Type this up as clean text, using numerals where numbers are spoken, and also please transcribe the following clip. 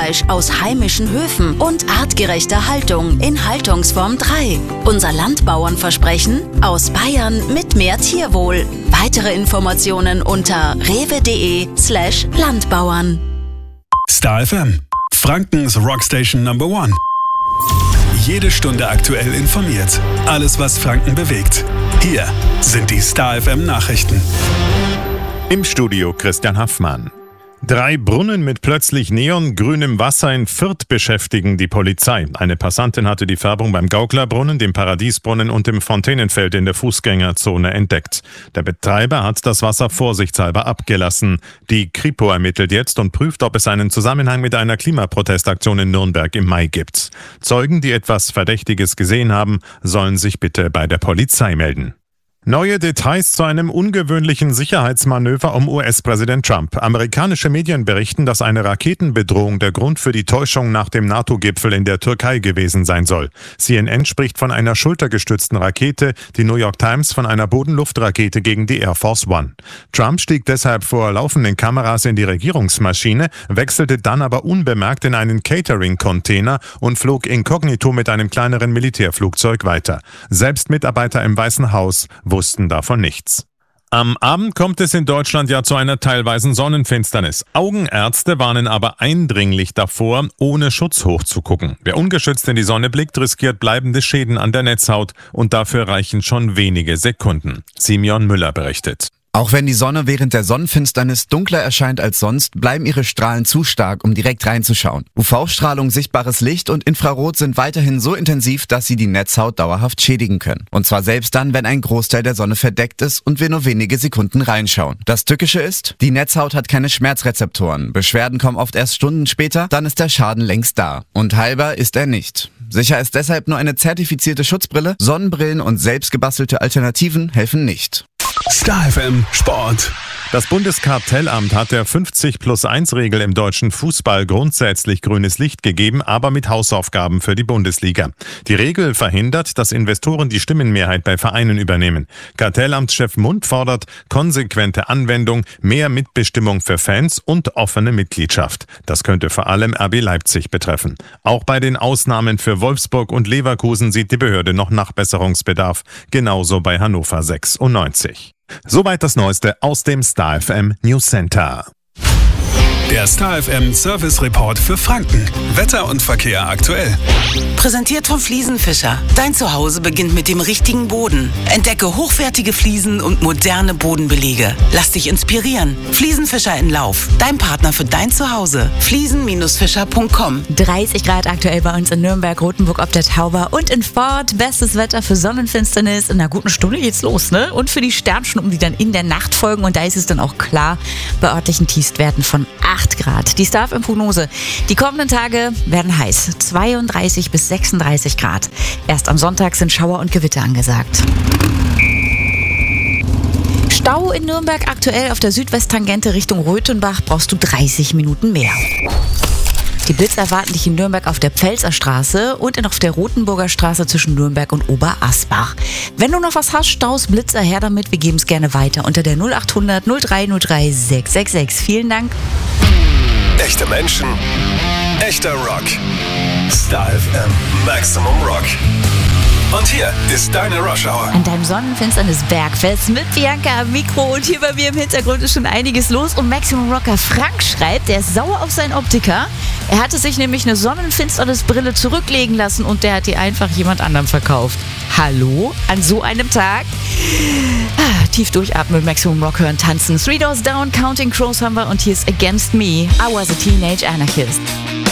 Rindfleisch aus heimischen Höfen und artgerechter Haltung in Haltungsform 3. Unser Landbauernversprechen: aus Bayern mit mehr Tierwohl. Weitere Informationen unter rewe.de/Landbauern. Star FM, Frankens Rockstation Number 1. Jede Stunde aktuell informiert. Alles, was Franken bewegt. Hier sind die Star FM Nachrichten. Im Studio Christian Haffmann. 3 Brunnen mit plötzlich neongrünem Wasser in Fürth beschäftigen die Polizei. Eine Passantin hatte die Färbung beim Gauklerbrunnen, dem Paradiesbrunnen und dem Fontänenfeld in der Fußgängerzone entdeckt. Der Betreiber hat das Wasser vorsichtshalber abgelassen. Die Kripo ermittelt jetzt und prüft, ob es einen Zusammenhang mit einer Klimaprotestaktion in Nürnberg im Mai gibt. Zeugen, die etwas Verdächtiges gesehen haben, sollen sich bitte bei der Polizei melden. Neue Details zu einem ungewöhnlichen Sicherheitsmanöver um US-Präsident Trump. Amerikanische Medien berichten, dass eine Raketenbedrohung der Grund für die Täuschung nach dem NATO-Gipfel in der Türkei gewesen sein soll. CNN spricht von einer schultergestützten Rakete, die New York Times von einer Bodenluftrakete gegen die Air Force One. Trump stieg deshalb vor laufenden Kameras in die Regierungsmaschine, wechselte dann aber unbemerkt in einen Catering-Container und flog inkognito mit einem kleineren Militärflugzeug weiter. Selbst Mitarbeiter im Weißen Haus wussten davon nichts. Am Abend kommt es in Deutschland ja zu einer teilweisen Sonnenfinsternis. Augenärzte warnen aber eindringlich davor, ohne Schutz hochzugucken. Wer ungeschützt in die Sonne blickt, riskiert bleibende Schäden an der Netzhaut und dafür reichen schon wenige Sekunden. Simeon Müller berichtet. Auch wenn die Sonne während der Sonnenfinsternis dunkler erscheint als sonst, bleiben ihre Strahlen zu stark, um direkt reinzuschauen. UV-Strahlung, sichtbares Licht und Infrarot sind weiterhin so intensiv, dass sie die Netzhaut dauerhaft schädigen können. Und zwar selbst dann, wenn ein Großteil der Sonne verdeckt ist und wir nur wenige Sekunden reinschauen. Das Tückische ist, die Netzhaut hat keine Schmerzrezeptoren. Beschwerden kommen oft erst Stunden später, dann ist der Schaden längst da. Und heilbar ist er nicht. Sicher ist deshalb nur eine zertifizierte Schutzbrille. Sonnenbrillen und selbstgebastelte Alternativen helfen nicht. Star FM Sport. Das Bundeskartellamt hat der 50+1-Regel im deutschen Fußball grundsätzlich grünes Licht gegeben, aber mit Hausaufgaben für die Bundesliga. Die Regel verhindert, dass Investoren die Stimmenmehrheit bei Vereinen übernehmen. Kartellamtschef Mund fordert konsequente Anwendung, mehr Mitbestimmung für Fans und offene Mitgliedschaft. Das könnte vor allem RB Leipzig betreffen. Auch bei den Ausnahmen für Wolfsburg und Leverkusen sieht die Behörde noch Nachbesserungsbedarf, genauso bei Hannover 96. Soweit das Neueste aus dem Star FM News Center. Der Star FM Service Report für Franken. Wetter und Verkehr aktuell. Präsentiert von Fliesenfischer. Dein Zuhause beginnt mit dem richtigen Boden. Entdecke hochwertige Fliesen und moderne Bodenbelege. Lass dich inspirieren. Fliesenfischer in Lauf. Dein Partner für dein Zuhause. Fliesen-fischer.com. 30 Grad aktuell bei uns in Nürnberg, Rothenburg ob der Tauber und in Fort. Bestes Wetter für Sonnenfinsternis. In einer guten Stunde geht's los, ne? Und für die Sternschnuppen, die dann in der Nacht folgen. Und da ist es dann auch klar, bei örtlichen Tiefstwerten von 8 Grad. Die Star FM-Prognose. Die kommenden Tage werden heiß. 32 bis 36 Grad. Erst am Sonntag sind Schauer und Gewitter angesagt. Stau in Nürnberg aktuell auf der Südwesttangente Richtung Röthenbach brauchst du 30 Minuten mehr. Die Blitz erwarten dich in Nürnberg auf der Pfälzer Straße und auf der Rothenburger Straße zwischen Nürnberg und Oberasbach. Wenn du noch was hast, Staus, Blitzer, her damit. Wir geben es gerne weiter unter der 0800 0303 666. Vielen Dank. Echte Menschen, echter Rock. Star FM Maximum Rock. Und hier ist deine Rush Hour. An deinem Sonnenfinsternis Bergfest mit Bianca am Mikro. Und hier bei mir im Hintergrund ist schon einiges los. Und Maximum Rocker Frank schreibt, der ist sauer auf seinen Optiker. Er hatte sich nämlich eine Sonnenfinsternisbrille zurücklegen lassen und der hat die einfach jemand anderem verkauft. Hallo? An so einem Tag? Tief durchatmen, Maximum Rock hören, tanzen. 3 Doors Down, Counting Crows haben wir und hier ist Against Me. I was a Teenage Anarchist.